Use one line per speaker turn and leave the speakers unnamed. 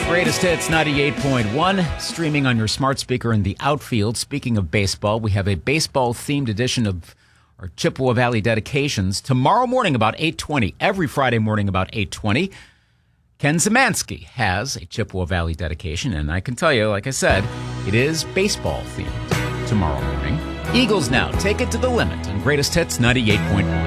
Greatest Hits 98.1, streaming on your smart speaker in the outfield. Speaking of baseball, we have a baseball-themed edition of our Chippewa Valley dedications tomorrow morning about 8:20. Every Friday morning about 8:20. Ken Zemansky has a Chippewa Valley dedication, and I can tell you, like I said, it is baseball-themed tomorrow morning. Eagles now take it to the limit on Greatest Hits 98.1.